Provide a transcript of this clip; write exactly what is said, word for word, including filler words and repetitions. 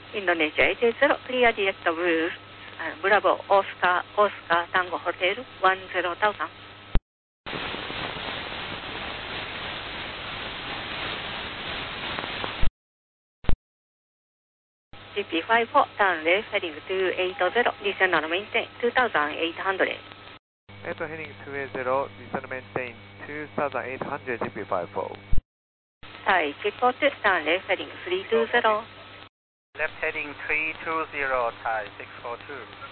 Indonesia eight eight zero, clear direct Bruce, uh, Bravo, Oscar, Oscar, Tango Hotel, one zero thousand. G P five four, turn left, heading two eight zero, descend and maintain two thousand eight hundred. Echo heading two eight zero, descend and maintain two thousand eight hundred, G P five four. Thai six four two, turn left, heading three two zero. Left heading three two zero, Thai six four two.